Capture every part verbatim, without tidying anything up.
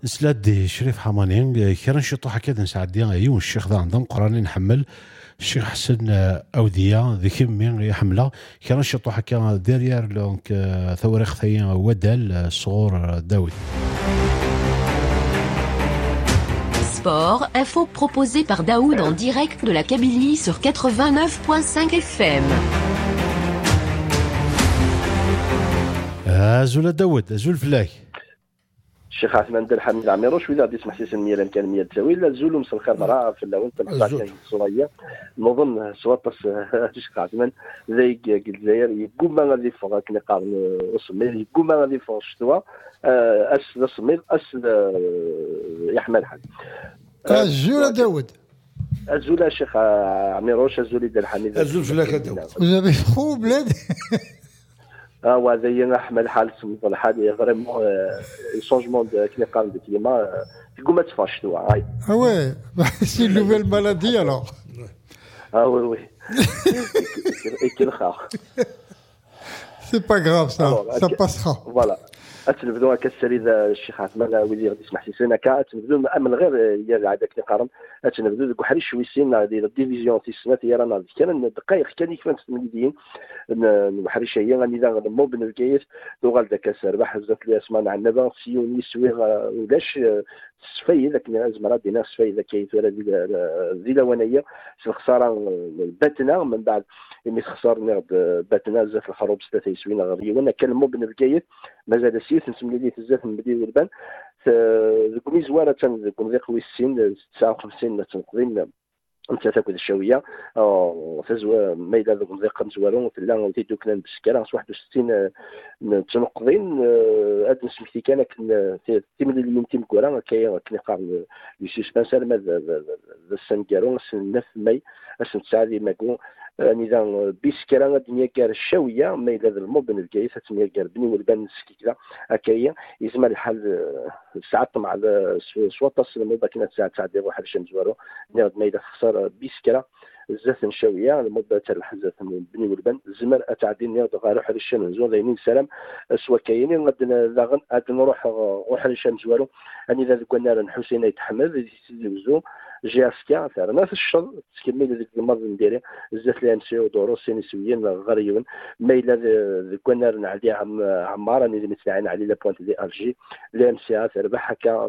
نسلاد شريف حمانين كان نشطو هكذا نسعدي ايون الشيخ ذا عندهم قراني نحمل الشيخ حسن اوديه ذي كمين يحمله كان نشطو هكا ديريير دونك ثوريخ ثي ودال صغور داوود. Sport, info proposée par Daoud en direct de la Kabylie sur quatre-vingt-neuf point cinq F M. ازول داوود ازول فلاك الشيخ عثمان بن حميد عميرو شويه غادي يسمح لي سميه لان كان مية تساوي لا زول مسل الخير راه في الاول تنقطع كان صوريه نظن سواطس الشيخ عثمان زي الجزائر يقوم ما غادي يفوق كنا قارن وصميل يقوم ما غادي يفوق الشتوى اس الصميل اس يحمل حد الزول داوود الزول الشيخ عميروش الزول ديال حميد الزول فلاك داوود زعما خو بلاد اه وهذا احمد حال سميت الحال فريمون شونجمون دو كي قال دو كليما تقوم ما تفاش تو هاي اه وي سي نوفيل مالادي الوغ اه وي وي كي الخا سي با غراف سا سا باسخا فوالا اتنبدو هكا السريد الشيخ عثمان وليدي غادي يسمح لي سنه كا اتنبدو من غير هي العاده كي قارن اتنبدو ديك حري شويسين ديال الديفيزيون في السنه هي رانا كان دقائق كان كيفاش تمديين نحرش هي غادي نمو بن الكيس لو غال داك السربح بزاف لي اسمان عنبه سيوني سويغ ولاش السفاي ذاك الزمره دينا السفاي ذاك كيتوالى الزيلوانيه الخساره باتنا من بعد ملي خسرنا باتنا بزاف الحروب ثلاثه يسوينا غير وانا كان مو بن الكيس مازال سيف نسمي لي بزاف من بدي والبان ذوك ميزواره تنكون ذيك ويسين تسعة وخمسين تنقضين انت تاكل الشويه او تزوا ميدا ذوك ذيك مزوارون تلا تيدو كنا بسكره واحد وستين تنقضين هاد نسميتي كان تيملي اليومتين كورا كاين كنا قارن لي سسبانس ماذا السنكارون النف ماي اسن تسعه ماكو نظام بيسكرا الدنيا كار الشويه ما الى الموبن الكايس تسميه كار بني والبان سكيكلا هكايا يسمى الحال ساعات مع سواط الموبا كنا ساعه ساعه ديال واحد الشمس وارو ما الى خسر بيسكرا الزاف الشويه المده تاع الحزه بني والبان زمر اتعدي نيا غير واحد الشمس زون زينين سلام سوا كاينين غادي لاغن غادي نروح واحد الشمس وارو اني اذا كنا حسين يتحمل يزوزو جاسكا فعلا في الشر تكمل ذيك المرض نديري بزاف لي امسي ودورو سينيسويين غريون ما الا كنا نعدي عم عمار راني متلاعين على لا بوينت دي الجي لي امسي تربح هكا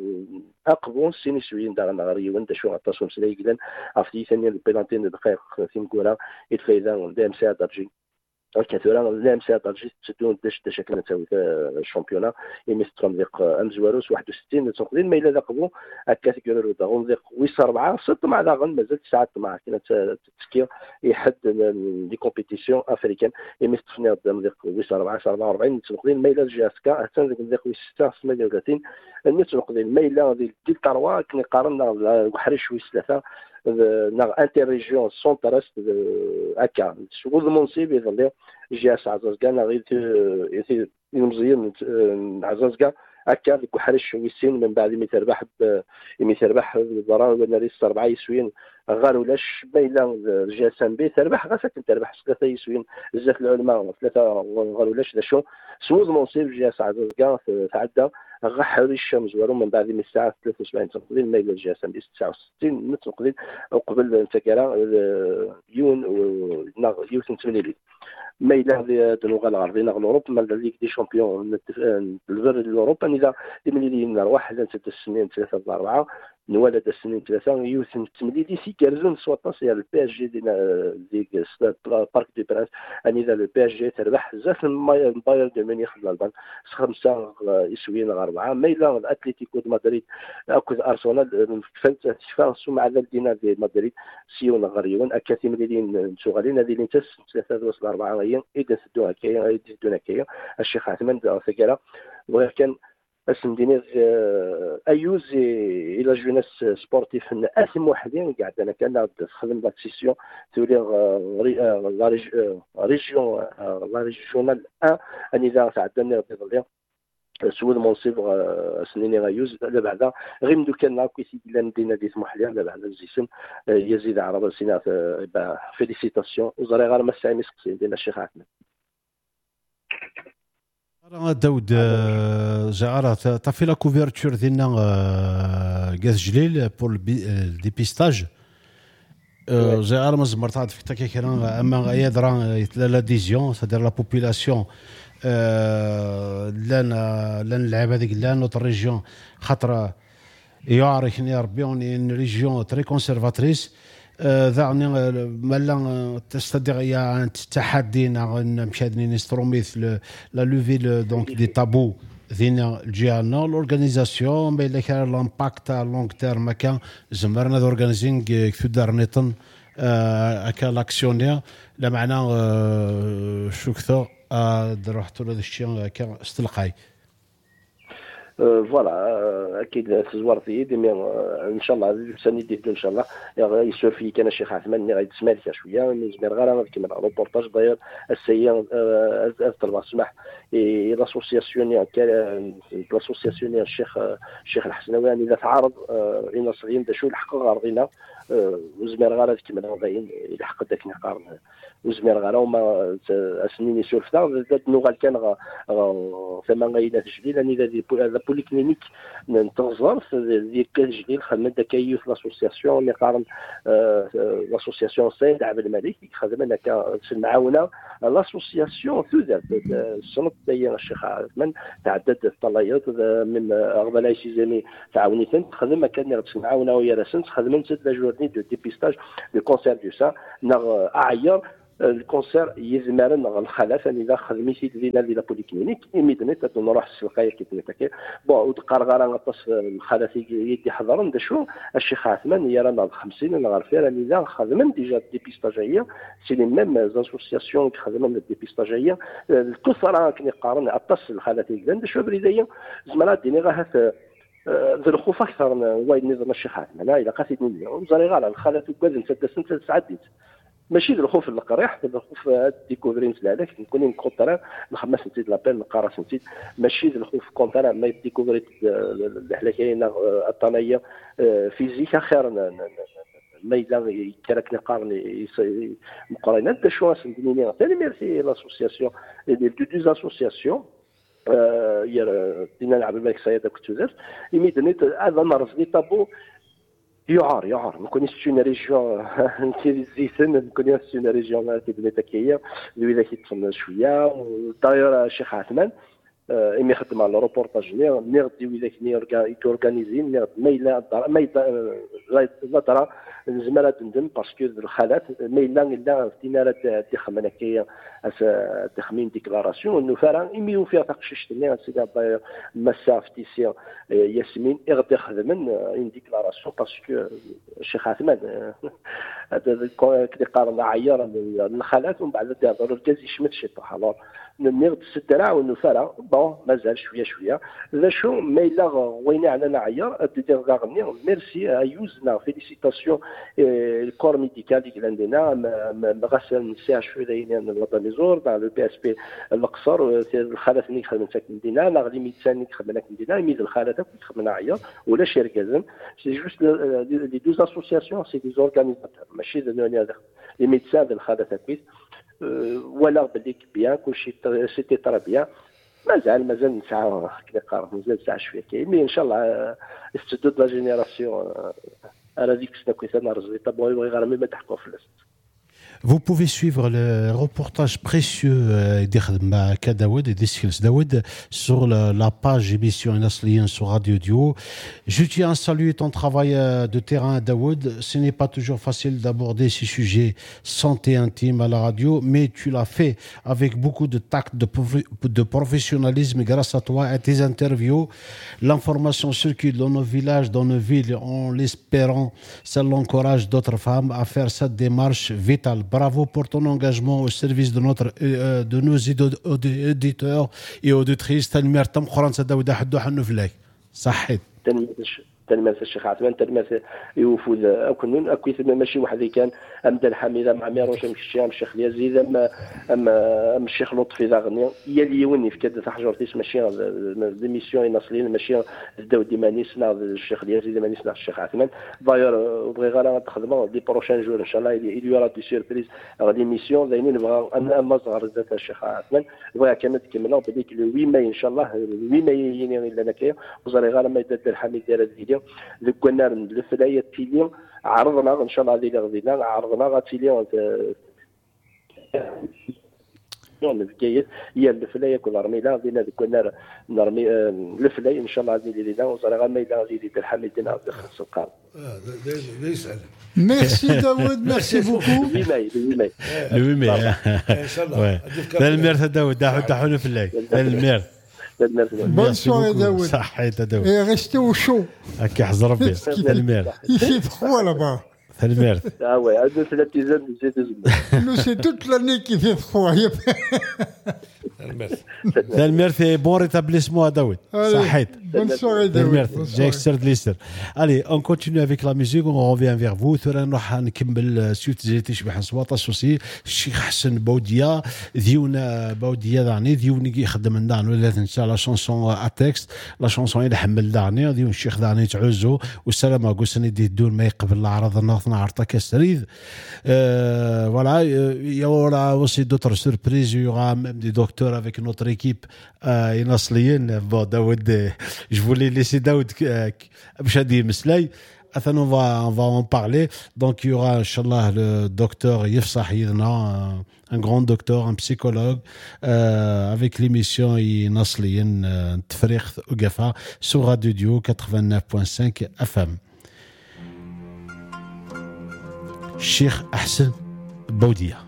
اقبون سينيسويين داغنا غريون دا شو عطاسهم سلايكلان عرفتي ثاني البيلانتين دقائق في مكوره يتفايدا لي امسي درجي كثيرا لام ساعه درجه تدون داش داش كنا تساوي الشامبيونا يمثلهم ذيك امزواروس واحد وستين تنقدين ما الا ذاقبو هكا تيقولوا داغون ذيك ويس أربعة ست مع داغن مازال ساعات مع كنا تسكير يحد دي كومبيتيسيون افريكان يمثلنا قدام ذيك ويس أربعة أربعة وأربعين تنقدين ما الا جاسكا حتى ذيك ويس ستة ثمانية وثلاثين تنقدين ما الا ذيك ديال تروا كنا قارنا وحرش ويس ثلاثه ناغ انتر ريجيون سونتر است هكا شغل المنصب يظل جاس عزازكا غير يثير مزيان عزازكا هكا ديك حرش ويسين من بعد مي تربح مي تربح الضرائب ولا ريس أربعة يسوين غير ولاش بايلا جاسم بي تربح غا ساكن تربح ثلاثه يسوين بزاف العلماء ثلاثه غير ولاش لا شو سوز المنصب جاس عزازكا تعدى غا حري الشمس وارو من بعد من الساعه ثلاثة وسبعين تنقضين مايل الجاسم ديال تسعة وستين نتنقضين وقبل انت كرا يون يوثن ثمانين مايل هذه اللغه العربيه نغ اوروب مال ليغ دي شامبيون الفر الاوروبا اذا من واحد ست سنين ثلاثه اربعه نوالد السنين ثلاثه يوثن تمليدي سي كارزون سواطاس يا البي اس جي ديال ديك بارك دي برانس اني اذا البي اس جي تربح بزاف بايرن دو ميونخ الالبان خمسه يسويين اربعه ميلان الاتليتيكو دو مدريد اكو ارسنال فانت تفاصوا مع الدينا ديال مدريد سيون غريون اكاتيم اللي شغالين هذه اللي تس ثلاثه وصل اربعه غيان اذا سدوها كاين يدونا كاين الشيخ عثمان فكره ولكن اسم دينير ايوز الى جوناس سبورتيف اسم وحدين قاعد انا كان نخدم لا سيسيون تولي لا ريجيون لا ريجيونال واحد اني اذا تعدنا في سوى المنصب سنيني غيوز لا بعدا غير مدو كان نعرف كيسي بلا مدينه دي طموح ليها لا بعدا الجسم يزيد عرب سينا فيليسيتاسيون وزري غير ما سامي سقسي ديال الشيخ عثمان داود جعارة تفي لا كوفرتور ديالنا غاز جليل بور الديبيستاج جعارة مزمرت عاد فيك تاكي كرا اما غايا راه لاديزيون سادير لا بوبولاسيون لان لان اللعب هذيك لان نوت ريجيون خاطر يعرفني ربي اون ريجيون تري كونسيرفاتريس ذعني مالا تستدعي يا تحدي مشادني نستروميث لا لوفي دونك دي تابو ذينا الجيانا لورغانيزاسيون بين لك لامباكت لونغ تيرم كان زمرنا اورغانيزينغ في دارنيتن اكا لاكسيونير لا معنى شو كثر رحت لهذا الشيء كان استلقاي فوالا اكيد تزوار في يدي ان شاء الله سني ديتو ان شاء الله يسور في كان الشيخ عثمان اللي غيتسمع لك شويه من زمير غير انا كيما روبورتاج داير السيان طلب السماح اي لاسوسياسيون لاسوسياسيون الشيخ الشيخ الحسناوي يعني اذا تعارض غينا صغير دا شو الحق غارغينا وزمير غير كيما باين الحق داك نقارن وزمير غير هما اسنين يسور في دار نوغال كان ثما غاينا تجديد اني ذا بوليكلينيك نتنظر ديال كالجديد خدمه دكايوث لاسوسياسيون اللي قارن لاسوسياسيون سيد عبد الملك خدمه هناك المعاونه لاسوسياسيون ثوذا السنه ديال الشيخ عثمان تعدد الطلايات من اغلب لايسيزمي تعاونيتن خدمه كان المعاونه ويا راسنت خدمه لا جورني دو ديبيستاج دو كونسير دو سا نغ اعير الكونسير يزمرن الخلاف ان اذا خدمتي دينا ديال بوليكلينيك ايميدنيت تنروح السلقايه كيتنتاكي بون وتقرغر نغطس الخلاف يدي حضرن دا شو الشيخ عثمان يرانا خمسين انا غارفير ان اذا خدمن ديجا ديبيستاجيه سي لي ميم زاسوسياسيون خدمن ديبيستاجيه الكثره كني قارن عطس الخلاف دا شو بريديه زمرات ديني غا ذو الخوف اكثر وايد نظام الشيخ عثمان الى قاسيت مني وزاري غالا الخلاف وكذا نسد سنه سعديت ماشي الخوف القريح الخوف ديكوفرين سلالك نكون نكونطرا نخمس نتيد لابيل نقرا نتيد ماشي الخوف كونطرا ما ديكوفريت الحلاكاين الطنيه فيزيكا خير ما اذا كراك نقارن مقارنات دا شو سنديني ثاني ميرسي لاسوسياسيون دي دو اسوسياسيون يا دينا العب الملك سيد كتوزر يميدني هذا مرض لي طابو يعار يعار نكوني سينا ريجيون نتي زيتن نكوني سينا ريجيون تبني تكيه اللي كيتفن شويه داير الشيخ عثمان امي خدم على روبورتاج نير نير دي ويلاك نير اورغانيزي نير ميلا ميلا لا ترى زمالة ندم باسكو الخالات ميلا الا فينا راه تخمن هكايا تخمين ديكلاراسيون انه فرا امي وفيها تقشيش نير سيدي مسا فتيسيا ياسمين اغدي خدمن ان ديكلاراسيون باسكو الشيخ عثمان هذا كي قارن عيار الخالات ومن بعد دار الكازي شمت شي طحالور نير السدرع والنفرة بون مازال شويه شويه ذا شو ميلا وين على عيار دير غني ميرسي ايوزنا فيليسيتاسيون الكور ميديكال اللي عندنا غسل نساع شويه دايرين الوطنيزور مع لو بي اس بي الاقصر الخالات اللي خدمت ساكن مدينه لا غادي ميدسان اللي خدمنا في المدينه ميد الخالات اللي خدمنا عيار ولا شركه سي جوست لي دوز اسوسياسيون سي دي اورغانيزاتور ماشي لي ميدسان ديال الخالات كويس ولا بالك بيان كلشي سيتي طرا بيان مازال مازال نسعى كي قارن مازال نسعى شويه كاين مي ان شاء الله استدود لا جينيراسيون على ديك السنه كويس انا رجلي طبعا يبغي غير ما تحكوا في الست. Vous pouvez suivre le reportage précieux de Khadma Daoud et des skills Daoud sur la, la page émission Nasliyen sur Radio Dio. Je tiens à saluer ton travail de terrain, Daoud. Ce n'est pas toujours facile d'aborder ces sujets santé intime à la radio, mais tu l'as fait avec beaucoup de tact, de, de professionnalisme grâce à toi et tes interviews. L'information circule dans nos villages, dans nos villes, en l'espérant. Cela encourage d'autres femmes à faire cette démarche vitale. Bravo pour ton engagement au service de notre euh, de nos auditeurs et auditrices. تنمير تم قران سداود حدو حنو فلاك صحيت تلمس الشيخ عثمان تلمس يوفد أكنون أكيد ماشي واحد كان أمدا الحميدة مع ميروش مشي أم الشيخ يزيد أم أم أم الشيخ لطفي ذا غني هي اللي يوني في كذا تحجر تيس ماشي ديميسيون ناصلين ماشي داو ديمانيس نا الشيخ يزيد مانيس نا الشيخ عثمان داير بغي غالا تخدموا دي بروشان جور إن شاء الله il y aura des surprises غادي ميسيون زينين نبغى أنا أما صغر ذات الشيخ عثمان بغا كانت كملنا بديك لو huit ماي إن شاء الله huit ماي يني لنا كيا وزاري غالا ما يدد الحميد ديال الفيديو لكنا الفلاية تيليون عرضنا ان شاء الله هذه غادينا عرضنا غاتيليون البكايات هي الفلاية كل رميله غادينا كنا نرمي الفلاية ان شاء الله هذه اللي لنا وزاري غالا ما يدد الحميد ديالنا خص القام يسعد. Merci Daoud, merci beaucoup. huit mai, le huit mai. Le huit mai. Ouais. المير داوود دحون في الليل. المير. Bonne soirée Daoud. صحيت داوود. Et restez au chaud. هكا حضر ربي. المير. Il fait froid là-bas. المير. Ah ouais, عندنا ثلاث ايام زيد. Nous c'est toute l'année qu'il fait froid. المير في بون ريتابليسمون داوود. صحيت. Bonne soirée Daoud. Jack Sterdlister. Allez, on continue avec la musique, on revient vers vous. ثورا نروح نكمل سوت زيتي شبح نصواطا سوسي الشيخ حسن بوديا ديونا بوديا داني ديوني يخدم دان ولا تنسى لا شونسون ا تكست لا شونسون اللي حمل داني ديون الشيخ داني تعزو والسلام قوسني دي دون ما يقبل العرض الناطنا عرضه كسريد فوالا يا ورا aussi d'autres surprises il y aura même des docteurs avec notre équipe يناصليين bon داود je voulais laisser Daoud باش هادي مسلاي Attends, on va, on va en parler. Donc, il y aura, Inch'Allah, le docteur Yefsah Yidna, un, un grand docteur, un psychologue, euh, avec l'émission Nasliyen Tfrikh Ougafa sur Radio Dio quatre-vingt-neuf point cinq F M. Cheikh Ahsen Boudia.